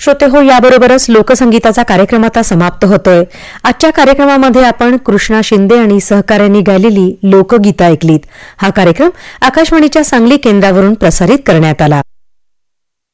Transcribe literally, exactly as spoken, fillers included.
श्रोते हो, याबरोबरच लोकसंगीताचा कार्यक्रम आता समाप्त होतोय. आजच्या कार्यक्रमामध्ये आपण कृष्णा शिंदे आणि सहकाऱ्यांनी गायलेली लोकगीतं ऐकलीत. हा कार्यक्रम आकाशवाणीच्या सांगली केंद्रावरून प्रसारित करण्यात आला.